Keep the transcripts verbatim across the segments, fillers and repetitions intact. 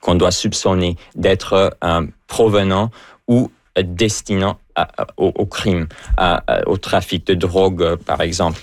qu'on doit soupçonner d'être euh, provenant ou destinant à, à, au, au crime, à, à, au trafic de drogue, par exemple.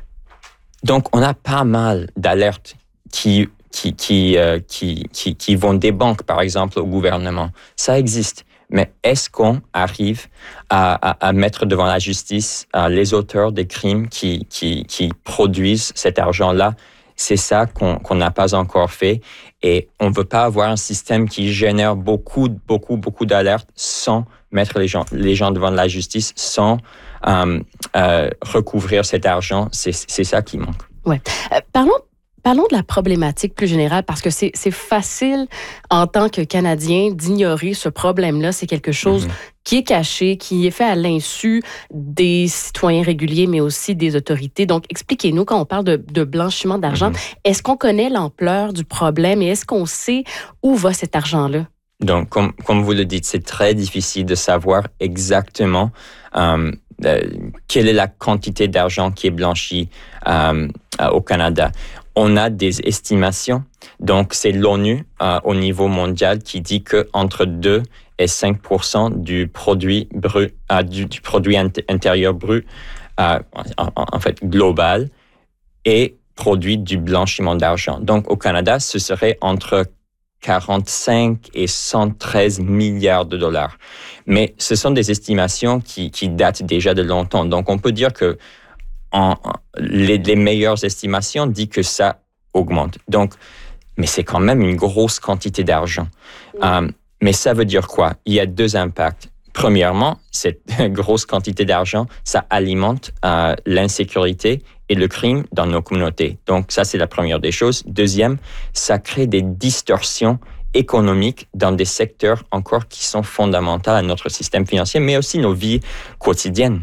Donc, on a pas mal d'alertes qui, qui, qui, euh, qui, qui, qui vont des banques, par exemple, au gouvernement. Ça existe. Mais est-ce qu'on arrive à, à, à mettre devant la justice euh, les auteurs des crimes qui, qui, qui produisent cet argent-là? C'est ça qu'on, qu'on n'a pas encore fait. Et on ne veut pas avoir un système qui génère beaucoup, beaucoup, beaucoup d'alertes sans mettre les gens, les gens devant la justice, sans euh, euh, recouvrir cet argent. C'est, c'est ça qui manque. Ouais. Euh, parlons Parlons de la problématique plus générale, parce que c'est, c'est facile en tant que Canadien d'ignorer ce problème-là. C'est quelque chose mm-hmm. qui est caché, qui est fait à l'insu des citoyens réguliers, mais aussi des autorités. Donc, expliquez-nous, quand on parle de, de blanchiment d'argent, mm-hmm. est-ce qu'on connaît l'ampleur du problème et est-ce qu'on sait où va cet argent-là? Donc, comme, comme vous le dites, c'est très difficile de savoir exactement euh, euh, quelle est la quantité d'argent qui est blanchie euh, au Canada. On a des estimations. Donc, c'est l'ONU euh, au niveau mondial qui dit que entre deux et cinq pour cent du produit brut, euh, du, du produit int- intérieur brut, euh, en, en fait global, est produit du blanchiment d'argent. Donc, au Canada, ce serait entre quarante-cinq et cent treize milliards de dollars. Mais ce sont des estimations qui, qui datent déjà de longtemps. Donc, on peut dire que En, les, les meilleures estimations disent que ça augmente. Donc, mais c'est quand même une grosse quantité d'argent. Mmh. Euh, mais ça veut dire quoi? Il y a deux impacts. Premièrement, cette grosse quantité d'argent, ça alimente euh, l'insécurité et le crime dans nos communautés. Donc, ça, c'est la première des choses. Deuxième, ça crée des distorsions économiques dans des secteurs encore qui sont fondamentaux à notre système financier, mais aussi nos vies quotidiennes.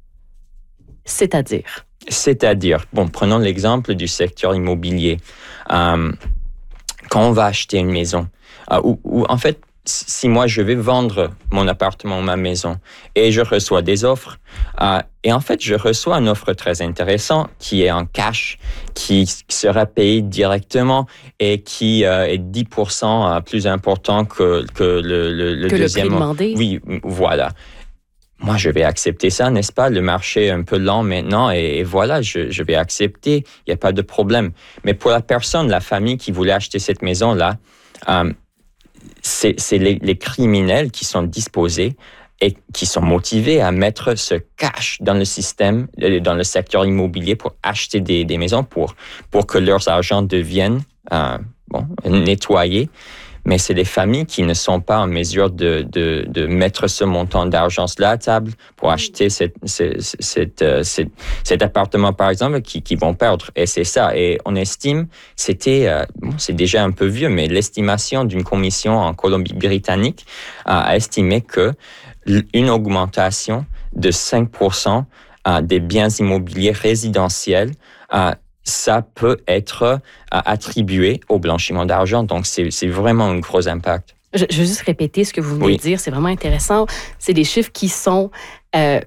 C'est-à-dire? C'est-à-dire, bon, prenons l'exemple du secteur immobilier. Euh, quand on va acheter une maison, euh, ou, ou en fait, si moi je vais vendre mon appartement ou ma maison et je reçois des offres, euh, et en fait, je reçois une offre très intéressante qui est en cash, qui sera payée directement et qui euh, est dix pour cent plus important que, que le, le, le que deuxième. Le prix demandé. Oui, voilà. Moi, je vais accepter ça, n'est-ce pas? Le marché est un peu lent maintenant et, et voilà, je, je vais accepter. Il n'y a pas de problème. Mais pour la personne, la famille qui voulait acheter cette maison-là, euh, c'est, c'est les, les criminels qui sont disposés et qui sont motivés à mettre ce cash dans le système, dans le secteur immobilier pour acheter des, des maisons, pour, pour que leurs argent deviennent euh, bon, nettoyés. Mais c'est les familles qui ne sont pas en mesure de, de, de mettre ce montant d'argent sur la table pour acheter cette, cette, cette, cette, cet appartement, par exemple, qui, qui vont perdre. Et c'est ça. Et on estime, c'était, euh, bon, c'est déjà un peu vieux, mais l'estimation d'une commission en Colombie-Britannique a estimé que une augmentation de cinq pour cent euh, des biens immobiliers résidentiels euh, ça peut être euh, attribué au blanchiment d'argent. Donc, c'est, c'est vraiment un gros impact. Je, je veux juste répéter ce que vous venez oui. de dire. C'est vraiment intéressant. C'est des chiffres qui sont euh,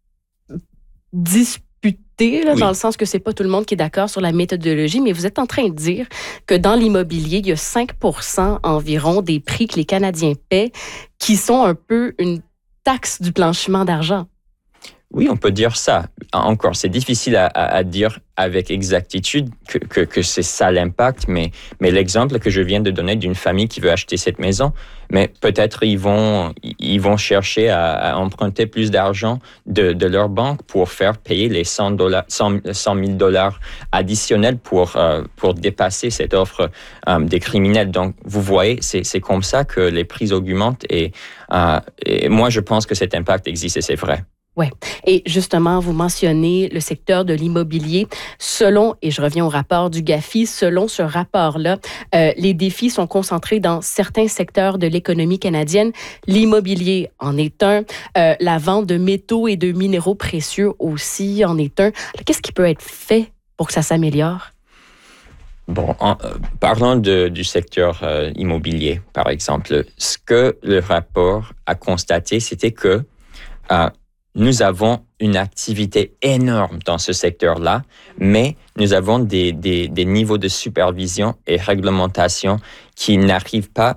disputés, là, oui. dans le sens que c'est pas tout le monde qui est d'accord sur la méthodologie, mais vous êtes en train de dire que dans l'immobilier, il y a cinq pour cent environ des prix que les Canadiens paient qui sont un peu une taxe du blanchiment d'argent. Oui, on peut dire ça. Encore, c'est difficile à, à, à dire avec exactitude que, que, que c'est ça l'impact, mais, mais l'exemple que je viens de donner d'une famille qui veut acheter cette maison, mais peut-être ils vont, ils vont chercher à, à emprunter plus d'argent de, de leur banque pour faire payer les cent mille dollars additionnels pour, euh, pour dépasser cette offre euh, des criminels. Donc, vous voyez, c'est, c'est comme ça que les prix augmentent et, euh, et moi, je pense que cet impact existe et c'est vrai. Oui. Et justement, vous mentionnez le secteur de l'immobilier. Selon, et je reviens au rapport du GAFI, selon ce rapport-là, euh, les défis sont concentrés dans certains secteurs de l'économie canadienne. L'immobilier en est un. Euh, la vente de métaux et de minéraux précieux aussi en est un. Qu'est-ce qui peut être fait pour que ça s'améliore? Bon, en, euh, parlons de, du secteur euh, immobilier, par exemple. Ce que le rapport a constaté, c'était que euh, nous avons une activité énorme dans ce secteur-là, mais nous avons des, des, des niveaux de supervision et réglementation qui n'arrivent pas